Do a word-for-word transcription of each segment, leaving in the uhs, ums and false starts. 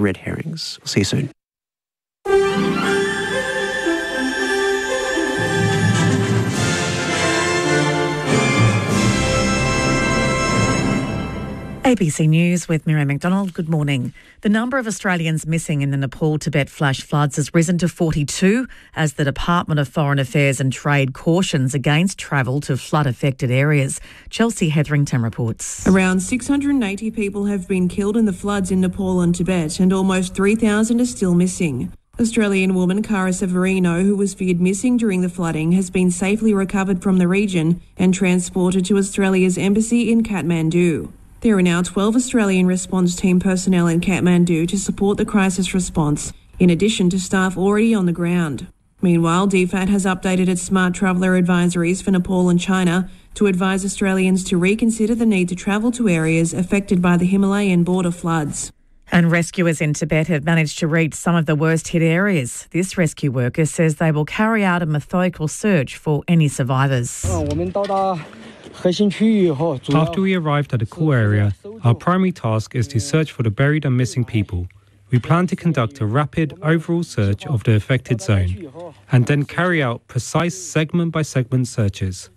red herrings. We'll see you soon. A B C News with Miriam McDonald. Good morning. The number of Australians missing in the Nepal-Tibet flash floods has risen to forty-two as the Department of Foreign Affairs and Trade cautions against travel to flood-affected areas. Chelsea Hetherington reports. Around six hundred eighty people have been killed in the floods in Nepal and Tibet, and almost three thousand are still missing. Australian woman Cara Severino, who was feared missing during the flooding, has been safely recovered from the region and transported to Australia's embassy in Kathmandu. There are now twelve Australian response team personnel in Kathmandu to support the crisis response, in addition to staff already on the ground. Meanwhile, D FAT has updated its smart traveller advisories for Nepal and China to advise Australians to reconsider the need to travel to areas affected by the Himalayan border floods. And rescuers in Tibet have managed to reach some of the worst hit areas. This rescue worker says they will carry out a methodical search for any survivors. After we arrived at the core area, our primary task is to search for the buried and missing people. We plan to conduct a rapid overall search of the affected zone and then carry out precise segment-by-segment searches.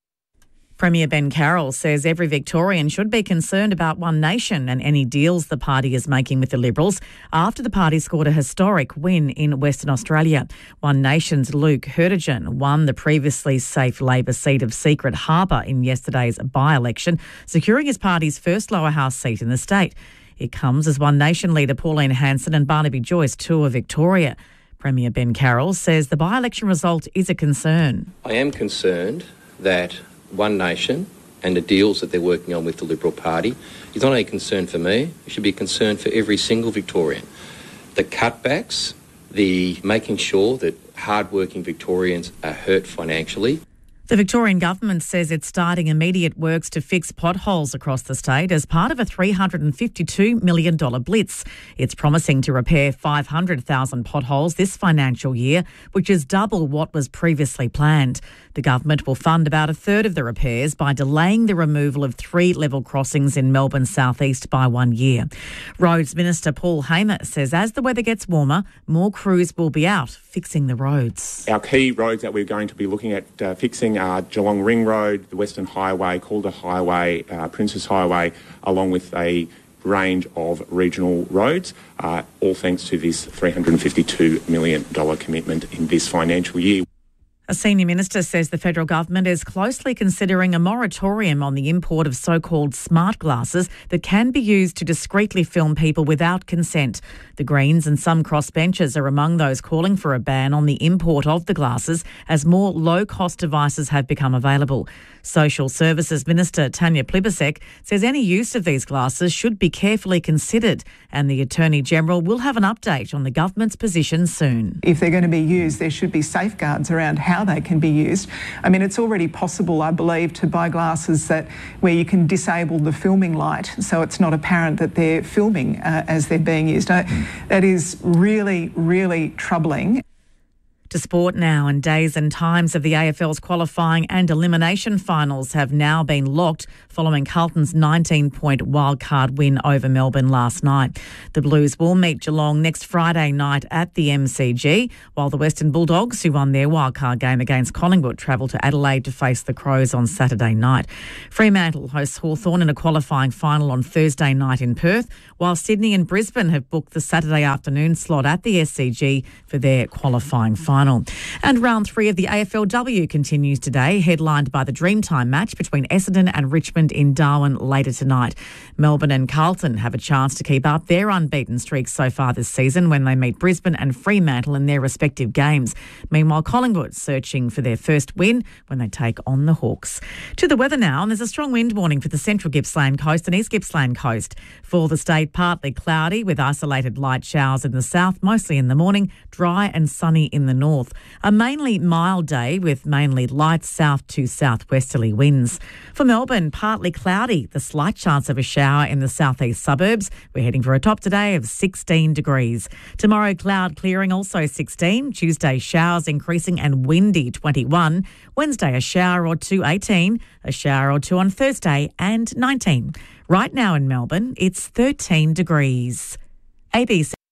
Premier Ben Carroll says every Victorian should be concerned about One Nation and any deals the party is making with the Liberals after the party scored a historic win in Western Australia. One Nation's Luke Hurtigan won the previously safe Labor seat of Secret Harbour in yesterday's by-election, securing his party's first lower house seat in the state. It comes as One Nation leader Pauline Hanson and Barnaby Joyce tour Victoria. Premier Ben Carroll says the by-election result is a concern. I am concerned that One Nation and the deals that they're working on with the Liberal Party is not a concern for me. It should be a concern for every single Victorian. The cutbacks, the making sure that hard-working Victorians are hurt financially. The Victorian Government says it's starting immediate works to fix potholes across the state as part of a three hundred fifty-two million dollars blitz. It's promising to repair five hundred thousand potholes this financial year, which is double what was previously planned. The government will fund about a third of the repairs by delaying the removal of three level crossings in Melbourne's southeast by one year. Roads Minister Paul Hamer says as the weather gets warmer, more crews will be out fixing the roads. Our key roads that we're going to be looking at uh, fixing are Geelong Ring Road, the Western Highway, Calder Highway, uh, Princess Highway, along with a range of regional roads, uh, all thanks to this three hundred fifty-two million dollars commitment in this financial year. A senior minister says the federal government is closely considering a moratorium on the import of so-called smart glasses that can be used to discreetly film people without consent. The Greens and some crossbenchers are among those calling for a ban on the import of the glasses as more low-cost devices have become available. Social Services Minister Tanya Plibersek says any use of these glasses should be carefully considered, and the Attorney-General will have an update on the government's position soon. If they're going to be used, there should be safeguards around how they can be used. I mean, it's already possible, I believe, to buy glasses that where you can disable the filming light so it's not apparent that they're filming uh, as they're being used. Uh, that is really, really troubling. To sport now, and days and times of the A F L's qualifying and elimination finals have now been locked following Carlton's nineteen-point wildcard win over Melbourne last night. The Blues will meet Geelong next Friday night at the M C G, while the Western Bulldogs, who won their wildcard game against Collingwood, travel to Adelaide to face the Crows on Saturday night. Fremantle hosts Hawthorn in a qualifying final on Thursday night in Perth, while Sydney and Brisbane have booked the Saturday afternoon slot at the S C G for their qualifying final. And round three of the A F L W continues today, headlined by the Dreamtime match between Essendon and Richmond in Darwin later tonight. Melbourne and Carlton have a chance to keep up their unbeaten streak so far this season when they meet Brisbane and Fremantle in their respective games. Meanwhile, Collingwood searching for their first win when they take on the Hawks. To the weather now, and there's a strong wind warning for the central Gippsland coast and east Gippsland coast. For the state, partly cloudy with isolated light showers in the south, mostly in the morning, dry and sunny in the north. A mainly mild day with mainly light south to southwesterly winds. For Melbourne, partly cloudy, the slight chance of a shower in the southeast suburbs. We're heading for a top today of sixteen degrees. Tomorrow, cloud clearing, also sixteen. Tuesday, showers increasing and windy, twenty-one. Wednesday, a shower or two, eighteen. A shower or two on Thursday, and nineteen. Right now in Melbourne, it's thirteen degrees. A B C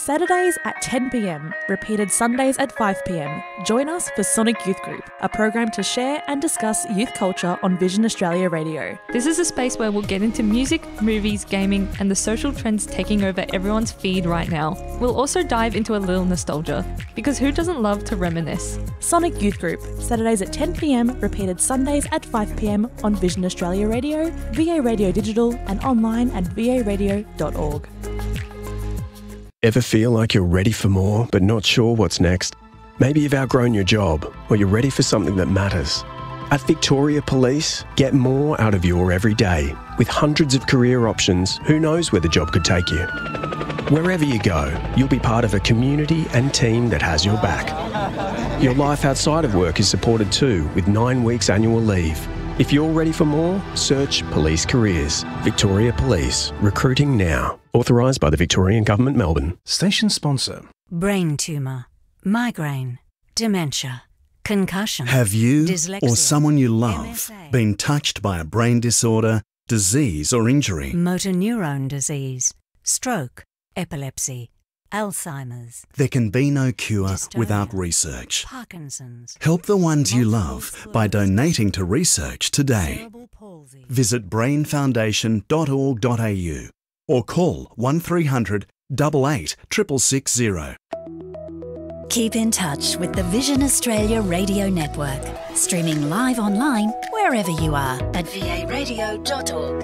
Saturdays at ten p m, repeated Sundays at five p m. Join us for Sonic Youth Group, a program to share and discuss youth culture on Vision Australia Radio. This is a space where we'll get into music, movies, gaming, and the social trends taking over everyone's feed right now. We'll also dive into a little nostalgia, because who doesn't love to reminisce? Sonic Youth Group, Saturdays at ten p m, repeated Sundays at five p m on Vision Australia Radio, V A Radio Digital, and online at v a radio dot org. Ever feel like you're ready for more but not sure what's next? Maybe you've outgrown your job or you're ready for something that matters. At Victoria Police, get more out of your everyday. With hundreds of career options, who knows where the job could take you? Wherever you go, you'll be part of a community and team that has your back. Your life outside of work is supported too, with nine weeks annual leave. If you're ready for more, search Police Careers. Victoria Police. Recruiting now. Authorised by the Victorian Government, Melbourne. Station sponsor. Brain tumour, migraine, dementia, concussion. Have you dyslexia, or someone you love M S A, been touched by a brain disorder, disease or injury? motor neurone disease, stroke, epilepsy, Alzheimer's. There can be no cure Dystonia, without research. Parkinson's. Help the ones you multiple love by sclerosis, donating to research today. cerebral palsy. Visit brain foundation dot org dot a u or call one three hundred, eight eight, six six six zero. Keep in touch with the Vision Australia Radio Network, streaming live online wherever you are at v a radio dot org.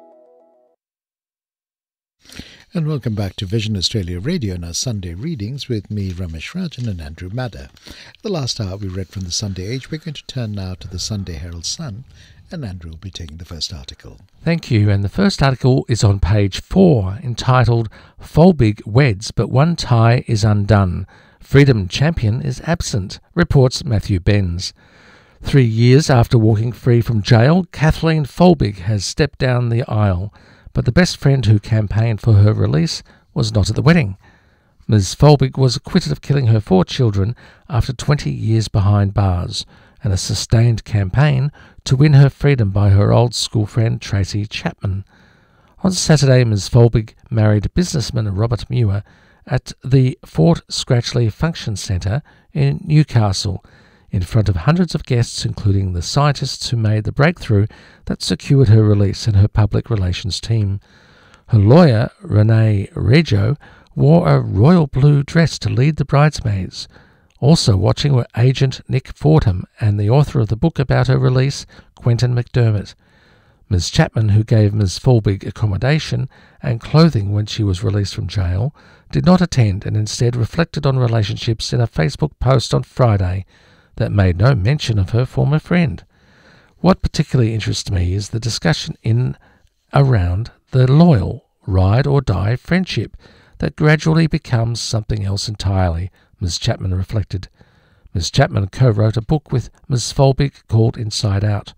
And welcome back to Vision Australia Radio and our Sunday readings with me, Ramesh Rajan, and Andrew Madder. The last hour we read from the Sunday Age. We're going to turn now to the Sunday Herald Sun, and Andrew will be taking the first article. Thank you, and the first article is on page four, entitled Folbig Weds, but one tie is undone. Freedom champion is absent, reports Matthew Benz. Three years after walking free from jail, Kathleen Folbig has stepped down the aisle, but the best friend who campaigned for her release was not at the wedding. Miz Folbig was acquitted of killing her four children after twenty years behind bars, and a sustained campaign to win her freedom by her old school friend Tracy Chapman. On Saturday, Miz Folbig married businessman Robert Muir at the Fort Scratchley Function Centre in Newcastle, in front of hundreds of guests, including the scientists who made the breakthrough that secured her release and her public relations team. Her lawyer, Renee Reggio, wore a royal blue dress to lead the bridesmaids. Also watching were agent Nick Fordham and the author of the book about her release, Quentin McDermott. Miz Chapman, who gave Miz Folbig accommodation and clothing when she was released from jail, did not attend and instead reflected on relationships in a Facebook post on Friday that made no mention of her former friend. What particularly interests me is the discussion in around the loyal ride or die friendship that gradually becomes something else entirely, Miz Chapman reflected. Miz Chapman co-wrote a book with Miz Folbig called Inside Out.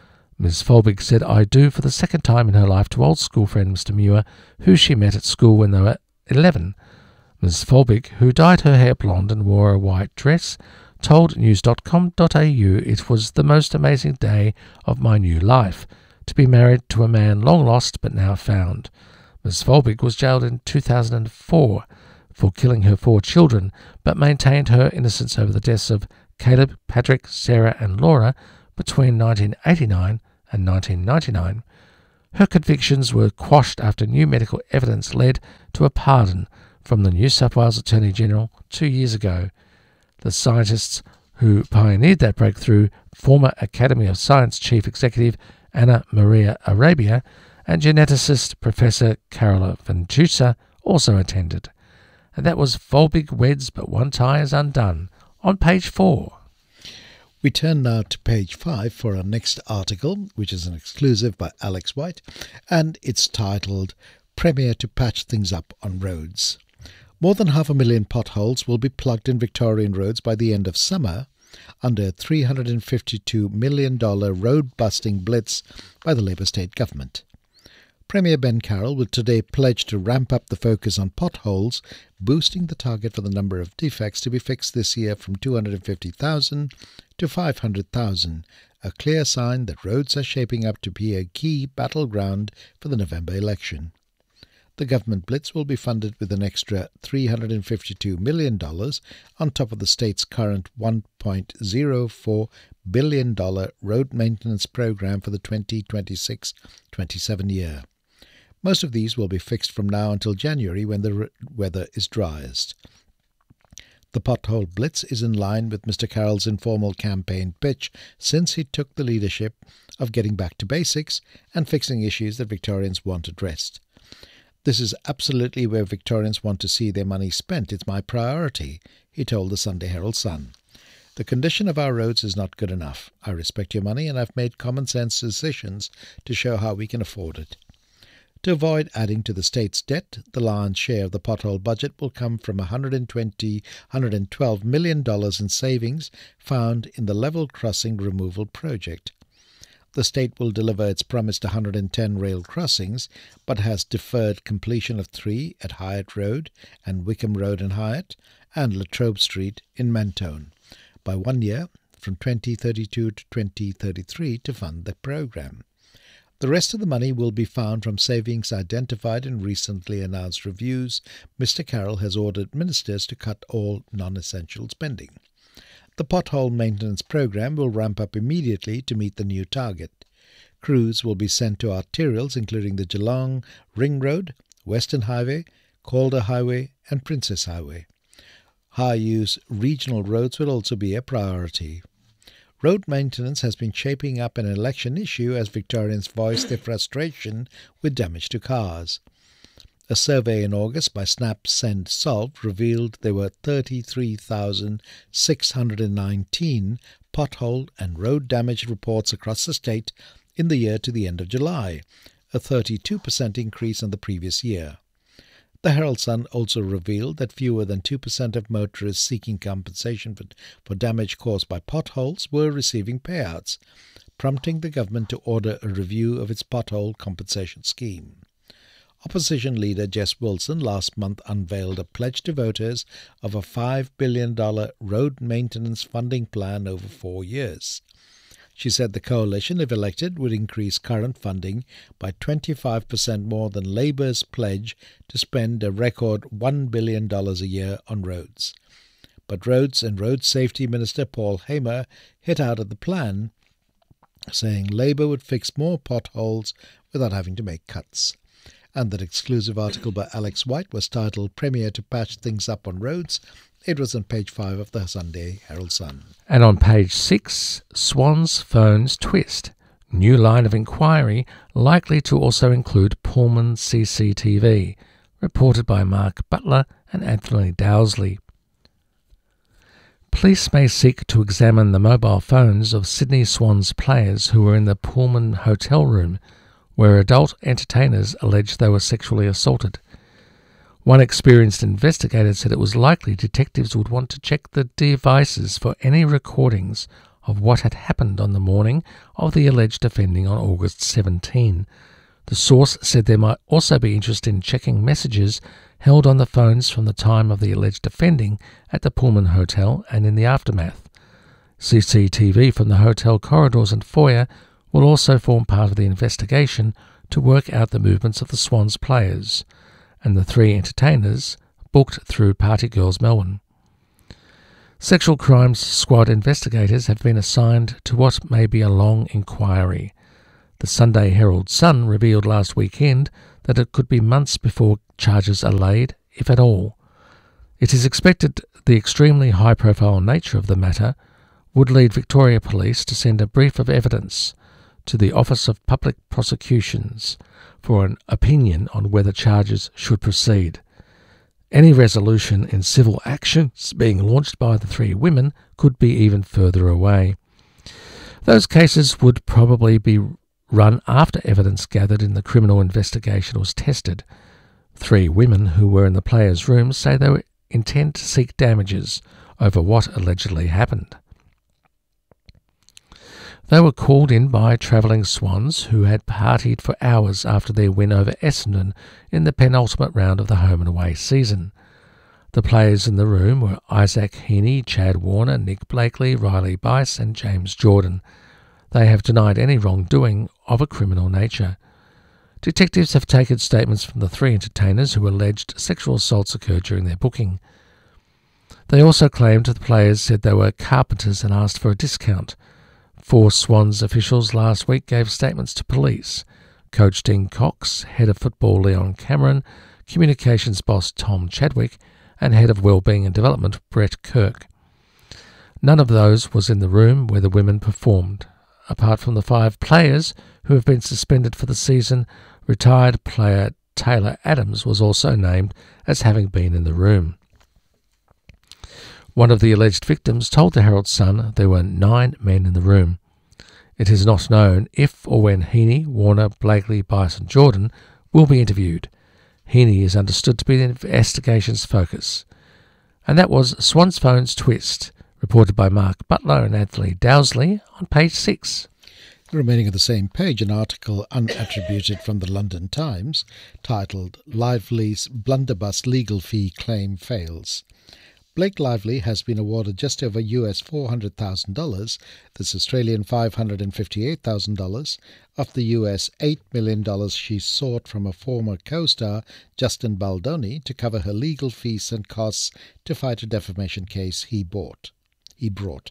Miz Folbig said I do for the second time in her life to old school friend Mister Muir, who she met at school when they were eleven. Miz Folbig, who dyed her hair blonde and wore a white dress, told news dot com dot a u it was the most amazing day of my new life, to be married to a man long lost but now found. Miz Folbig was jailed in two thousand four for killing her four children, but maintained her innocence over the deaths of Caleb, Patrick, Sarah and Laura between nineteen eighty-nine and nineteen ninety-nine. Her convictions were quashed after new medical evidence led to a pardon from the New South Wales Attorney General two years ago. The scientists who pioneered that breakthrough, former Academy of Science Chief Executive Anna Maria Arabia and geneticist Professor Carola Vanjusa, also attended. And that was Folbig Weds, but one tie is undone, on page four. We turn now to page five for our next article, which is an exclusive by Alex White, and it's titled Premier to Patch Things Up on Roads. More than half a million potholes will be plugged in Victorian roads by the end of summer, under a three hundred fifty-two million dollars road-busting blitz by the Labor state government. Premier Ben Carroll will today pledge to ramp up the focus on potholes, boosting the target for the number of defects to be fixed this year from two hundred fifty thousand to five hundred thousand, a clear sign that roads are shaping up to be a key battleground for the November election. The government blitz will be funded with an extra three hundred fifty-two million dollars on top of the state's current one point zero four billion dollars road maintenance program for the twenty twenty-six twenty-seven year. Most of these will be fixed from now until January when the weather is driest. The pothole blitz is in line with Mister Carroll's informal campaign pitch since he took the leadership of getting back to basics and fixing issues that Victorians want addressed. This is absolutely where Victorians want to see their money spent. It's my priority, he told the Sunday Herald Sun. The condition of our roads is not good enough. I respect your money and I've made common sense decisions to show how we can afford it. To avoid adding to the state's debt, the lion's share of the pothole budget will come from one hundred twenty, one hundred twelve million dollars in savings found in the level crossing removal project. The state will deliver its promised one hundred ten rail crossings, but has deferred completion of three at Hyatt Road and Wickham Road in Hyatt and Latrobe Street in Mentone by one year, from twenty thirty-two to twenty thirty-three, to fund the program. The rest of the money will be found from savings identified in recently announced reviews. Mister Carroll has ordered ministers to cut all non-essential spending. The pothole maintenance program will ramp up immediately to meet the new target. Crews will be sent to arterials including the Geelong Ring Road, Western Highway, Calder Highway and Princess Highway. High-use regional roads will also be a priority. Road maintenance has been shaping up an election issue as Victorians voice their frustration with damage to cars. A survey in August by Snap Send Solve revealed there were thirty-three thousand six hundred nineteen pothole and road damage reports across the state in the year to the end of July, a thirty-two percent increase on the previous year. The Herald Sun also revealed that fewer than two percent of motorists seeking compensation for, for damage caused by potholes were receiving payouts, prompting the government to order a review of its pothole compensation scheme. Opposition leader Jess Wilson last month unveiled a pledge to voters of a five billion dollars road maintenance funding plan over four years. She said the coalition, if elected, would increase current funding by twenty-five percent more than Labour's pledge to spend a record one billion dollars a year on roads. But Roads and Road Safety Minister Paul Hamer hit out at the plan, saying Labour would fix more potholes without having to make cuts. And that exclusive article by Alex White was titled Premier to Patch Things Up on Roads. It was on page five of the Sunday Herald Sun. And on page six, Swans phones twist. New line of inquiry likely to also include Pullman C C T V. Reported by Mark Butler and Anthony Dowsley. Police may seek to examine the mobile phones of Sydney Swans players who were in the Pullman hotel room, where adult entertainers alleged they were sexually assaulted. One experienced investigator said it was likely detectives would want to check the devices for any recordings of what had happened on the morning of the alleged offending on August seventeenth. The source said there might also be interest in checking messages held on the phones from the time of the alleged offending at the Pullman Hotel and in the aftermath. C C T V from the hotel corridors and foyer will also form part of the investigation to work out the movements of the Swans players and the three entertainers booked through Party Girls Melbourne. Sexual Crimes Squad investigators have been assigned to what may be a long inquiry. The Sunday Herald Sun revealed last weekend that it could be months before charges are laid, if at all. It is expected the extremely high-profile nature of the matter would lead Victoria Police to send a brief of evidence to the Office of Public Prosecutions for an opinion on whether charges should proceed. Any resolution in civil actions being launched by the three women could be even further away. Those cases would probably be run after evidence gathered in the criminal investigation was tested. Three women who were in the players' room say they were intent to seek damages over what allegedly happened. They were called in by travelling Swans who had partied for hours after their win over Essendon in the penultimate round of the home and away season. The players in the room were Isaac Heaney, Chad Warner, Nick Blakely, Riley Bice and James Jordan. They have denied any wrongdoing of a criminal nature. Detectives have taken statements from the three entertainers who alleged sexual assaults occurred during their booking. They also claimed the players said they were carpenters and asked for a discount. Four Swans officials last week gave statements to police. Coach Dean Cox, head of football Leon Cameron, communications boss Tom Chadwick, and head of wellbeing and development Brett Kirk. None of those was in the room where the women performed. Apart from the five players who have been suspended for the season, retired player Taylor Adams was also named as having been in the room. One of the alleged victims told the Herald Sun there were nine men in the room. It is not known if or when Heaney, Warner, Blakely, Bice and Jordan will be interviewed. Heaney is understood to be the investigation's focus. And that was Swans Phone's Twist, reported by Mark Butler and Anthony Dowsley on page six. Remaining on the same page, an article unattributed from the London Times titled Lively's Blunderbuss Legal Fee Claim Fails. Blake Lively has been awarded just over U S four hundred thousand dollars, that's Australian five hundred fifty-eight thousand dollars, of the U S eight million dollars she sought from a former co-star, Justin Baldoni, to cover her legal fees and costs to fight a defamation case he bought. He brought.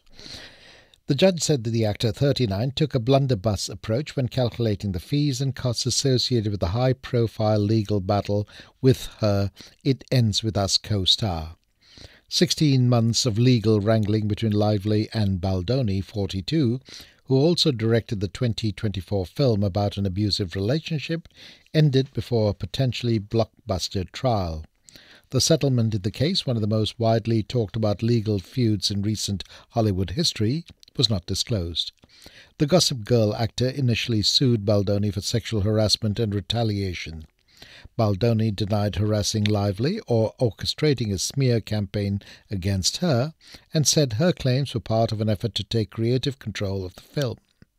The judge said that the actor, thirty-nine, took a blunderbuss approach when calculating the fees and costs associated with the high-profile legal battle with her It Ends With Us co-star. Sixteen months of legal wrangling between Lively and Baldoni, forty-two, who also directed the twenty twenty-four film about an abusive relationship, ended before a potentially blockbuster trial. The settlement in the case, one of the most widely talked about legal feuds in recent Hollywood history, was not disclosed. The Gossip Girl actor initially sued Baldoni for sexual harassment and retaliation. Baldoni denied harassing Lively or orchestrating a smear campaign against her and said her claims were part of an effort to take creative control of the film.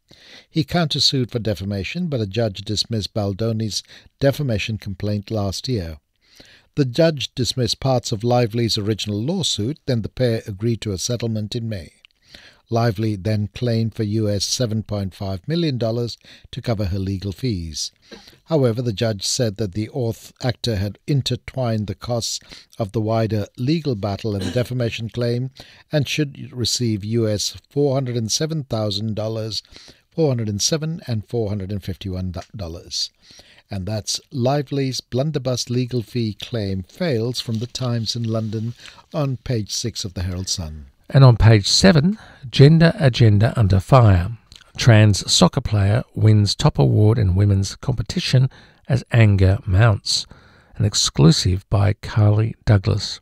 He countersued for defamation, but a judge dismissed Baldoni's defamation complaint last year. The judge dismissed parts of Lively's original lawsuit, then the pair agreed to a settlement in May. Lively then claimed for U S seven point five million dollars to cover her legal fees. However, the judge said that the author actor had intertwined the costs of the wider legal battle and the defamation claim and should receive U S four hundred seven thousand dollars, four hundred seven dollars and four hundred fifty-one dollars. And that's Lively's blunderbuss legal fee claim fails from the Times in London on page six of the Herald Sun. And on page seven, Gender Agenda Under Fire. Trans soccer player wins top award in women's competition as anger mounts. An exclusive by Carly Douglas.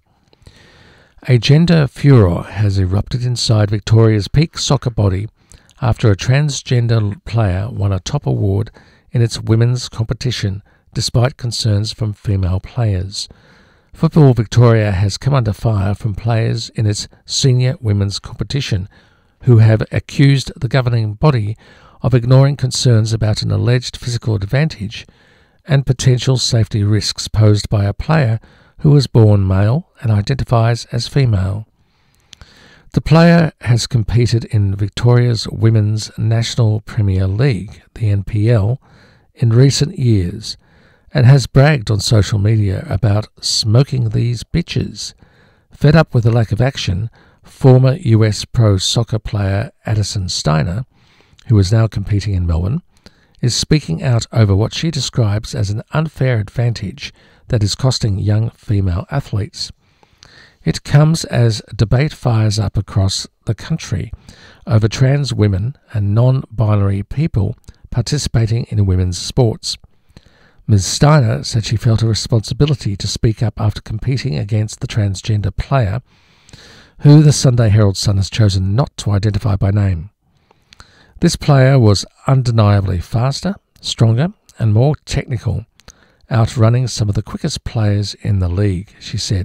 A gender furor has erupted inside Victoria's peak soccer body after a transgender player won a top award in its women's competition despite concerns from female players. Football Victoria has come under fire from players in its senior women's competition who have accused the governing body of ignoring concerns about an alleged physical advantage and potential safety risks posed by a player who was born male and identifies as female. The player has competed in Victoria's Women's National Premier League, the N P L, in recent years, and has bragged on social media about smoking these bitches. Fed up with the lack of action, former U S pro soccer player Addison Steiner, who is now competing in Melbourne, is speaking out over what she describes as an unfair advantage that is costing young female athletes. It comes as debate fires up across the country over trans women and non-binary people participating in women's sports. Miz Steiner said she felt a responsibility to speak up after competing against the transgender player, who the Sunday Herald Sun has chosen not to identify by name. This player was undeniably faster, stronger, and more technical, outrunning some of the quickest players in the league, she said.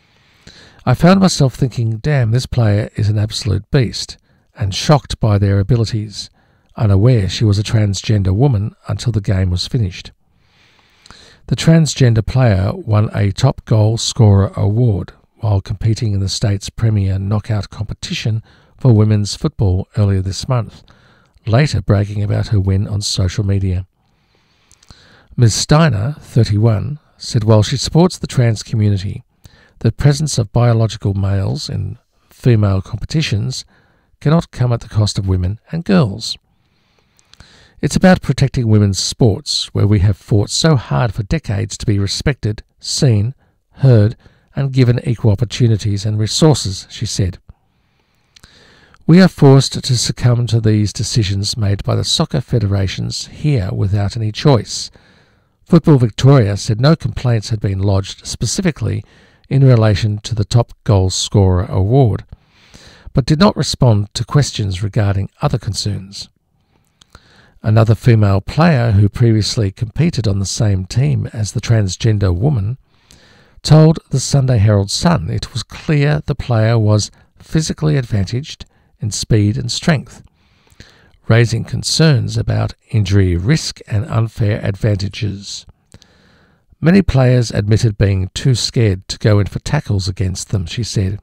I found myself thinking, damn, this player is an absolute beast, and shocked by their abilities, unaware she was a transgender woman until the game was finished. The transgender player won a Top Goal Scorer award while competing in the state's premier knockout competition for women's football earlier this month, later bragging about her win on social media. Miz Steiner, thirty-one, said while she supports the trans community, the presence of biological males in female competitions cannot come at the cost of women and girls. It's about protecting women's sports, where we have fought so hard for decades to be respected, seen, heard, and given equal opportunities and resources, she said. We are forced to succumb to these decisions made by the soccer federations here without any choice. Football Victoria said no complaints had been lodged specifically in relation to the top goal scorer award, but did not respond to questions regarding other concerns. Another female player who previously competed on the same team as the transgender woman told the Sunday Herald Sun it was clear the player was physically advantaged in speed and strength, raising concerns about injury risk and unfair advantages. Many players admitted being too scared to go in for tackles against them, she said.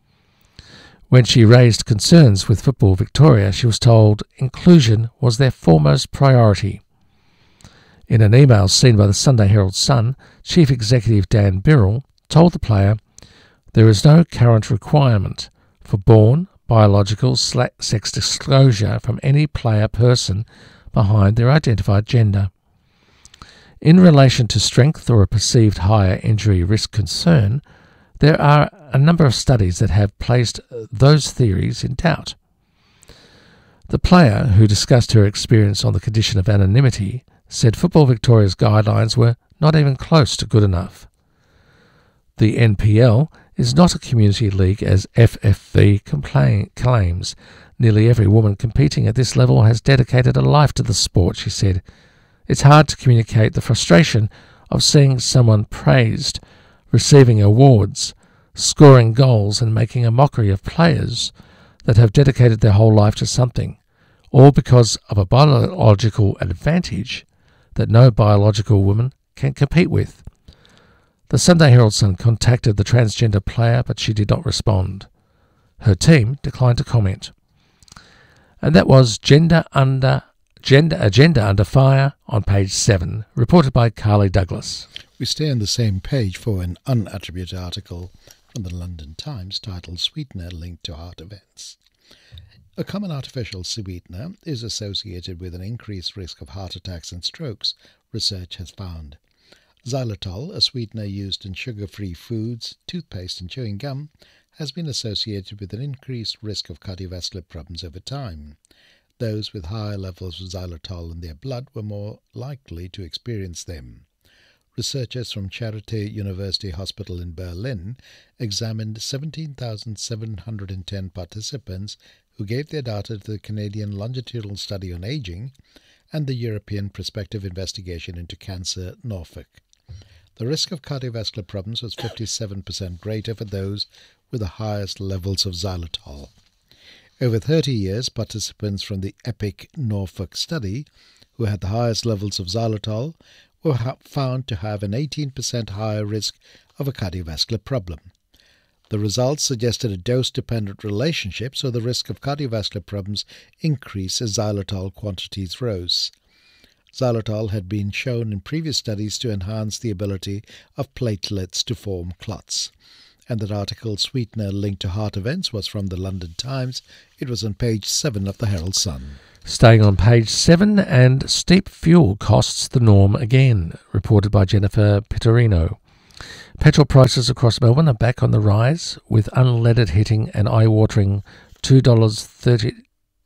When she raised concerns with Football Victoria, she was told inclusion was their foremost priority. In an email seen by the Sunday Herald Sun, Chief Executive Dan Birrell told the player, "There is no current requirement for born, biological sex disclosure from any player person behind their identified gender. In relation to strength or a perceived higher injury risk concern, there are a number of studies that have placed those theories in doubt." The player, who discussed her experience on the condition of anonymity, said Football Victoria's guidelines were not even close to good enough. The N P L is not a community league as F F V complain- claims. Nearly every woman competing at this level has dedicated a life to the sport, she said. It's hard to communicate the frustration of seeing someone praised, receiving awards, scoring goals and making a mockery of players that have dedicated their whole life to something, all because of a biological advantage that no biological woman can compete with. The Sunday Herald Sun contacted the transgender player, but she did not respond. Her team declined to comment. And that was Gender Under Gender Agenda Under Fire on page seven, reported by Carly Douglas. We stay on the same page for an unattributed article from the London Times titled Sweetener Linked to Heart Events. A common artificial sweetener is associated with an increased risk of heart attacks and strokes, research has found. Xylitol, a sweetener used in sugar-free foods, toothpaste and chewing gum, has been associated with an increased risk of cardiovascular problems over time. Those with higher levels of xylitol in their blood were more likely to experience them. Researchers from Charité University Hospital in Berlin examined seventeen thousand seven hundred ten participants who gave their data to the Canadian Longitudinal Study on Aging and the European Prospective Investigation into Cancer, Norfolk. The risk of cardiovascular problems was fifty-seven percent greater for those with the highest levels of xylitol. Over thirty years, participants from the EPIC Norfolk study, who had the highest levels of xylitol, were found to have an eighteen percent higher risk of a cardiovascular problem. The results suggested a dose-dependent relationship, so the risk of cardiovascular problems increased as xylitol quantities rose. Xylitol had been shown in previous studies to enhance the ability of platelets to form clots. And that article, Sweetener Linked to Heart Events, was from the London Times. It was on page seven of the Herald Sun. Staying on page seven, and steep fuel costs the norm again, reported by Jennifer Pittorino. Petrol prices across Melbourne are back on the rise, with unleaded hitting an eye-watering two dollars thirty-nine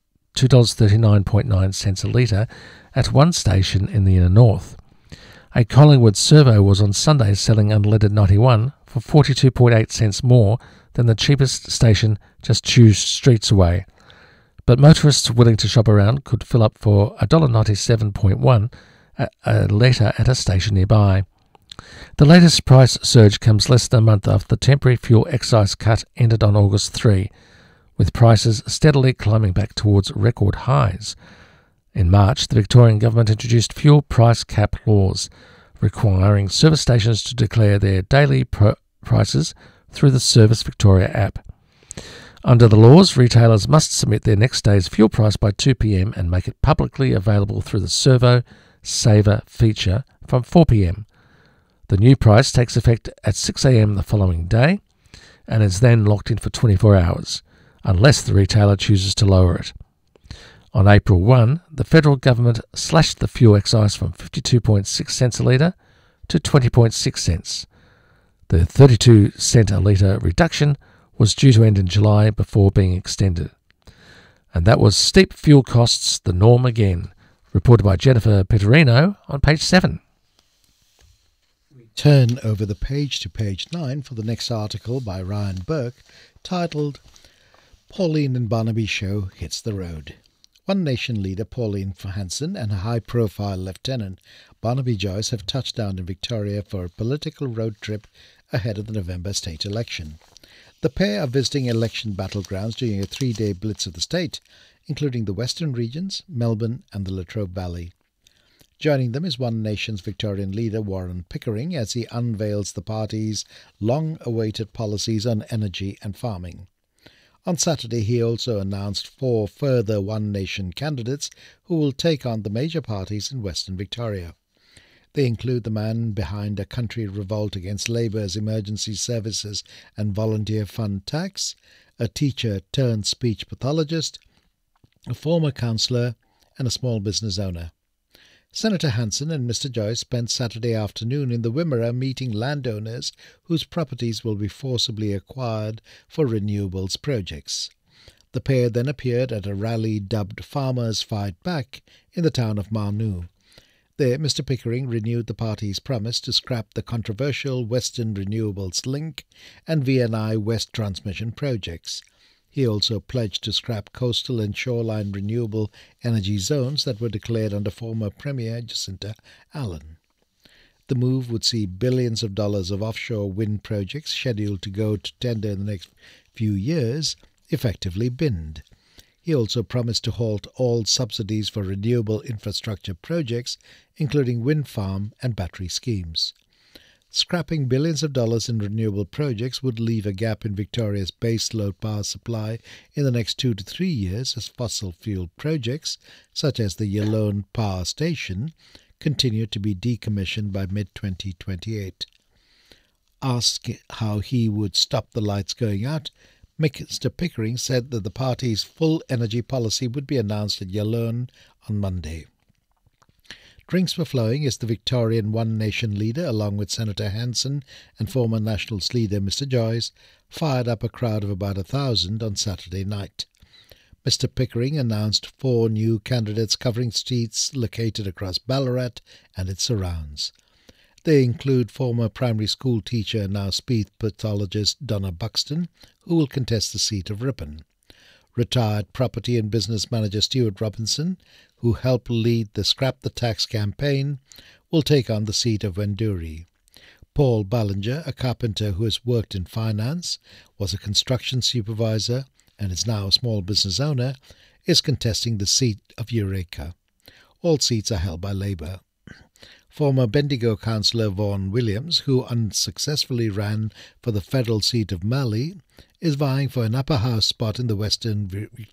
point nine cents a litre at one station in the inner north. A Collingwood servo was on Sunday selling unleaded ninety-one for forty-two point eight cents more than the cheapest station just two streets away. But motorists willing to shop around could fill up for one dollar ninety-seven point one a, a litre at a station nearby. The latest price surge comes less than a month after the temporary fuel excise cut ended on August third, with prices steadily climbing back towards record highs. In March, the Victorian government introduced fuel price cap laws, requiring service stations to declare their daily pro- prices through the Service Victoria app. Under the laws, retailers must submit their next day's fuel price by two p.m. and make it publicly available through the Servo Saver feature from four p m. The new price takes effect at six a m the following day and is then locked in for twenty-four hours, unless the retailer chooses to lower it. On April first, the federal government slashed the fuel excise from fifty-two point six cents a litre to twenty point six cents. The thirty-two cent a litre reduction was due to end in July before being extended. And that was steep fuel costs the norm again, reported by Jennifer Peterino on page seven. Turn over the page to page nine for the next article by Ryan Burke, titled Pauline and Barnaby Show Hits the Road. One Nation leader Pauline Hanson and her high-profile Lieutenant Barnaby Joyce have touched down in Victoria for a political road trip ahead of the November state election. The pair are visiting election battlegrounds during a three-day blitz of the state, including the Western regions, Melbourne and the Latrobe Valley. Joining them is One Nation's Victorian leader Warren Pickering as he unveils the party's long-awaited policies on energy and farming. On Saturday, he also announced four further One Nation candidates who will take on the major parties in Western Victoria. They include the man behind a country revolt against Labor's emergency services and volunteer fund tax, a teacher-turned-speech pathologist, a former councillor and a small business owner. Senator Hanson and Mister Joyce spent Saturday afternoon in the Wimmera meeting landowners whose properties will be forcibly acquired for renewables projects. The pair then appeared at a rally dubbed Farmers Fight Back in the town of Marnoo. There, Mister Pickering renewed the party's promise to scrap the controversial Western Renewables Link and V N I West Transmission projects. He also pledged to scrap coastal and shoreline renewable energy zones that were declared under former Premier Jacinta Allen. The move would see billions of dollars of offshore wind projects scheduled to go to tender in the next few years effectively binned. He also promised to halt all subsidies for renewable infrastructure projects, including wind farm and battery schemes. Scrapping billions of dollars in renewable projects would leave a gap in Victoria's baseload power supply in the next two to three years as fossil fuel projects, such as the Yallourn Power Station, continue to be decommissioned by mid twenty twenty-eight. Asked how he would stop the lights going out, Mister Pickering said that the party's full energy policy would be announced at Yallourn on Monday. Drinks were flowing as the Victorian One Nation leader, along with Senator Hanson and former Nationals leader Mister Joyce, fired up a crowd of about a thousand on Saturday night. Mister Pickering announced four new candidates covering seats located across Ballarat and its surrounds. They include former primary school teacher and now speech pathologist Donna Buxton, who will contest the seat of Ripon. Retired property and business manager Stuart Robinson, who helped lead the Scrap the Tax campaign, will take on the seat of Wenduri. Paul Ballinger, a carpenter who has worked in finance, was a construction supervisor and is now a small business owner, is contesting the seat of Eureka. All seats are held by Labour. Former Bendigo councillor Vaughan Williams, who unsuccessfully ran for the federal seat of Mallee, is vying for an upper house spot in the Western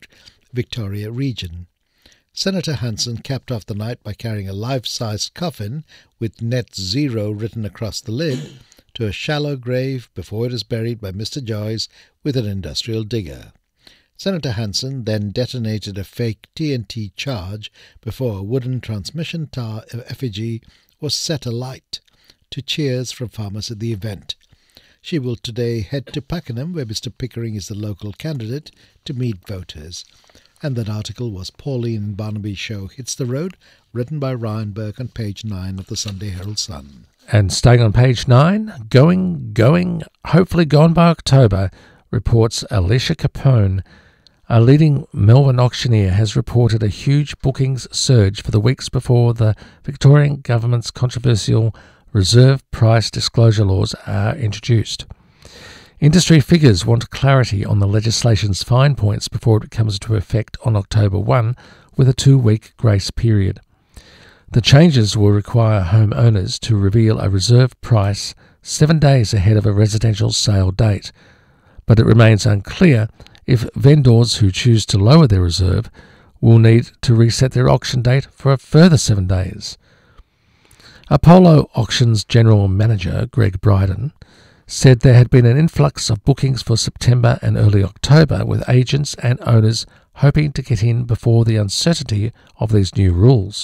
Victoria region. Senator Hanson capped off the night by carrying a life-sized coffin with net zero written across the lid to a shallow grave before it is buried by Mister Joyce with an industrial digger. Senator Hanson then detonated a fake T N T charge before a wooden transmission tower effigy was set alight to cheers from farmers at the event. She will today head to Pakenham, where Mister Pickering is the local candidate, to meet voters. And that article was Pauline and Barnaby Show Hits the Road, written by Ryan Burke on page nine of the Sunday Herald Sun. And staying on page nine, going, going, hopefully gone by October, reports Alicia Capone. A leading Melbourne auctioneer has reported a huge bookings surge for the weeks before the Victorian government's controversial reserve price disclosure laws are introduced. Industry figures want clarity on the legislation's fine points before it comes into effect on October first, with a two-week grace period. The changes will require homeowners to reveal a reserve price seven days ahead of a residential sale date, but it remains unclear if vendors who choose to lower their reserve will need to reset their auction date for a further seven days. Apollo Auctions General Manager Greg Bryden said there had been an influx of bookings for September and early October, with agents and owners hoping to get in before the uncertainty of these new rules.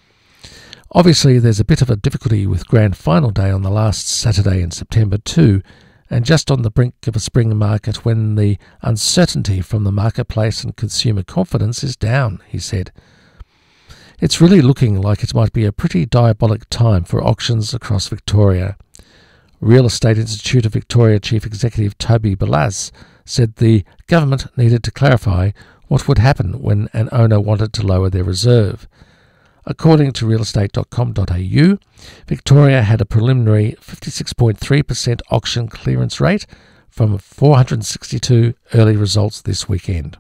Obviously, there's a bit of a difficulty with Grand Final Day on the last Saturday in September too, and just on the brink of a spring market when the uncertainty from the marketplace and consumer confidence is down, he said. It's really looking like it might be a pretty diabolic time for auctions across Victoria. Real Estate Institute of Victoria Chief Executive Toby Balaz said the government needed to clarify what would happen when an owner wanted to lower their reserve. According to real estate dot com dot a u, Victoria had a preliminary fifty-six point three percent auction clearance rate from four hundred sixty-two early results this weekend.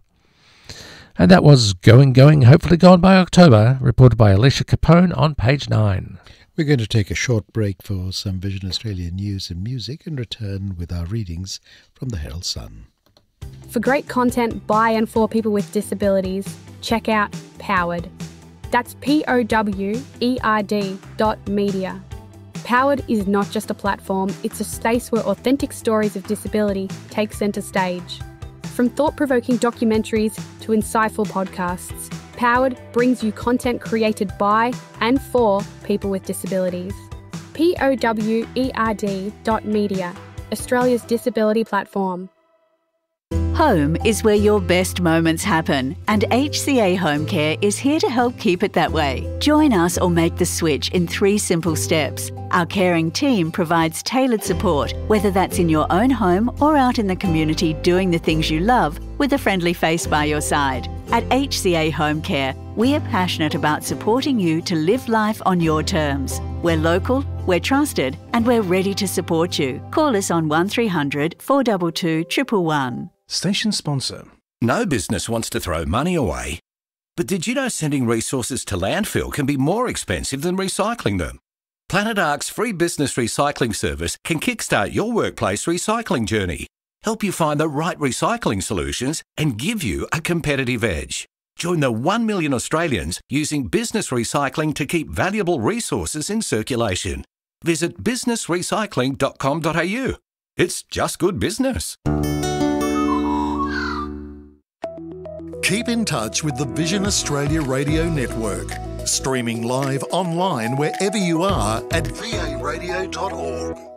And that was Going Going, Hopefully Gone by October, reported by Alicia Capone on page nine. We're going to take a short break for some Vision Australia news and music and return with our readings from the Herald Sun. For great content by and for people with disabilities, check out Powered. That's P O W E R D dot media. Powered is not just a platform, it's a space where authentic stories of disability take centre stage. From thought-provoking documentaries to insightful podcasts, Powered brings you content created by and for people with disabilities. P O W E R D dot media, Australia's disability platform. Home is where your best moments happen, and H C A Home Care is here to help keep it that way. Join us or make the switch in three simple steps. Our caring team provides tailored support, whether that's in your own home or out in the community doing the things you love with a friendly face by your side. At H C A Home Care, we are passionate about supporting you to live life on your terms. We're local, we're trusted, and we're ready to support you. Call us on one three hundred, four two two, one one one. Station sponsor. No business wants to throw money away. But did you know sending resources to landfill can be more expensive than recycling them? Planet Ark's free business recycling service can kickstart your workplace recycling journey, help you find the right recycling solutions, and give you a competitive edge. Join the one million Australians using business recycling to keep valuable resources in circulation. Visit business recycling dot com dot a u. It's just good business. Keep in touch with the Vision Australia Radio Network, streaming live online wherever you are at v a radio dot org.